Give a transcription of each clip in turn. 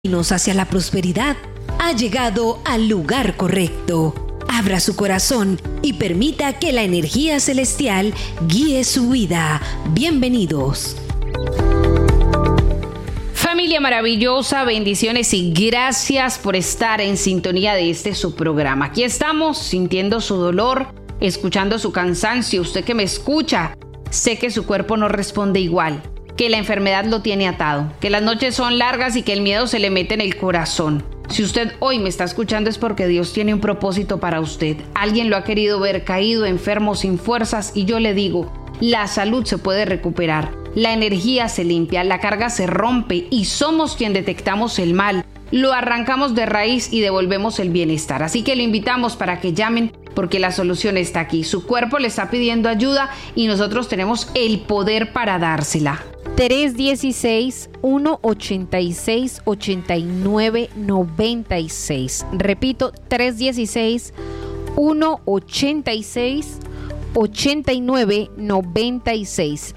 caminos hacia la prosperidad, ha llegado al lugar correcto. Abra su corazón y permita que la energía celestial guíe su vida. Bienvenidos. Familia maravillosa, bendiciones y gracias por estar en sintonía de su programa. Aquí estamos sintiendo su dolor, escuchando su cansancio. Usted que me escucha, sé que su cuerpo no responde igual, que la enfermedad lo tiene atado, que las noches son largas y que el miedo se le mete en el corazón. Si usted hoy me está escuchando es porque Dios tiene un propósito para usted. Alguien lo ha querido ver caído, enfermo, sin fuerzas, y yo le digo, la salud se puede recuperar, la energía se limpia, la carga se rompe y somos quien detectamos el mal, lo arrancamos de raíz y devolvemos el bienestar. Así que le invitamos para que llamen porque la solución está aquí. Su cuerpo le está pidiendo ayuda y nosotros tenemos el poder para dársela. 316-186-8996. Repito, 316-186-8996.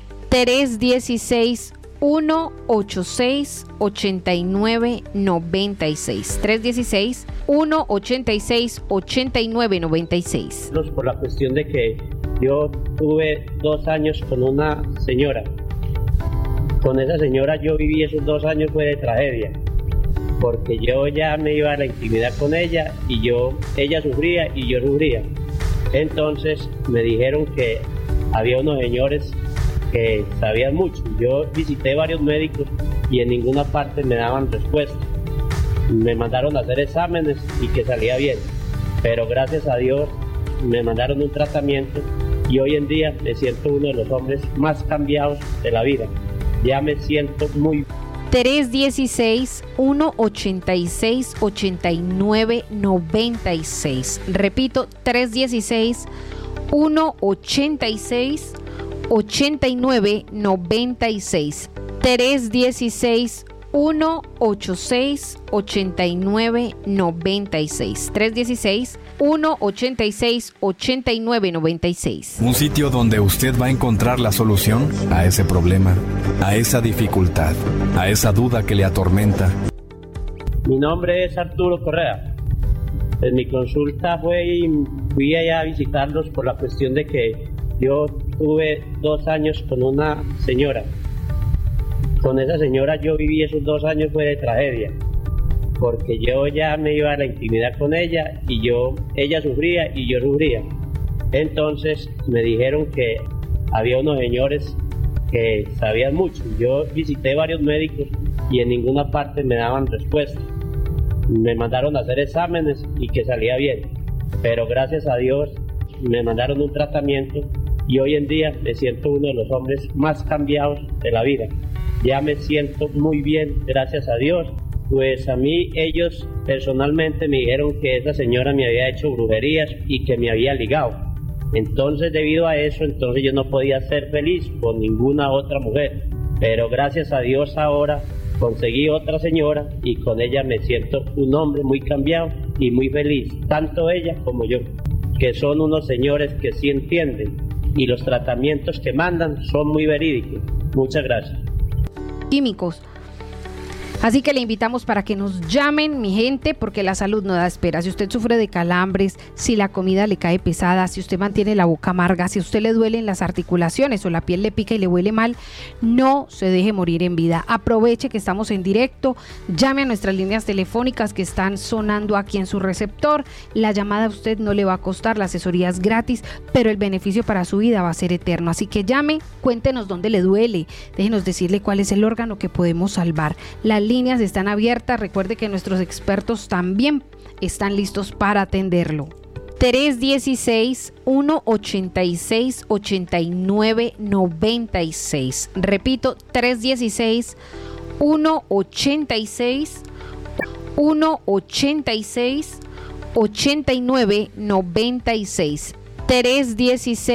316-186-8996. 316-186-8996. Por la cuestión de que yo tuve 2 años con una señora. Con esa señora yo viví esos 2 años, fue de tragedia, porque yo ya me iba a la intimidad con ella y ella sufría y yo sufría. Entonces me dijeron que había unos señores que sabían mucho. Yo visité varios médicos y en ninguna parte me daban respuesta. Me mandaron a hacer exámenes y que salía bien, pero gracias a Dios me mandaron un tratamiento y hoy en día me siento uno de los hombres más cambiados de la vida. Ya me siento muy... 316-186-8996. Repito, 316-186-8996. 316-186-8996. 316-186-8996. Un sitio donde usted va a encontrar la solución a ese problema, a esa dificultad, a esa duda que le atormenta. Mi nombre es Arturo Correa. En mi consulta fui allá a visitarlos por la cuestión de que yo tuve 2 años con una señora. Con esa señora yo viví esos 2 años, fue de tragedia, porque yo ya me iba a la intimidad con ella y ella sufría y yo sufría. Entonces me dijeron que había unos señores que sabían mucho. Yo visité varios médicos y en ninguna parte me daban respuesta. Me mandaron a hacer exámenes y que salía bien, pero gracias a Dios me mandaron un tratamiento y hoy en día me siento uno de los hombres más cambiados de la vida. Ya me siento muy bien, gracias a Dios. Pues a mí ellos personalmente me dijeron que esa señora me había hecho brujerías y que me había ligado. Entonces debido a eso, yo no podía ser feliz con ninguna otra mujer. Pero gracias a Dios ahora conseguí otra señora y con ella me siento un hombre muy cambiado y muy feliz. Tanto ella como yo, que son unos señores que sí entienden y los tratamientos que mandan son muy verídicos. Muchas gracias. Químicos. Así que le invitamos para que nos llamen, mi gente, porque la salud no da espera. Si usted sufre de calambres, si la comida le cae pesada, si usted mantiene la boca amarga, si a usted le duelen las articulaciones o la piel le pica y le huele mal, no se deje morir en vida. Aproveche que estamos en directo, llame a nuestras líneas telefónicas que están sonando aquí en su receptor. La llamada a usted no le va a costar, la asesoría es gratis, pero el beneficio para su vida va a ser eterno. Así que llame, cuéntenos dónde le duele, déjenos decirle cuál es el órgano que podemos salvar. Las líneas están abiertas, recuerde que nuestros expertos también están listos para atenderlo. 316-186-8996. Repito, 316-186-8996. 316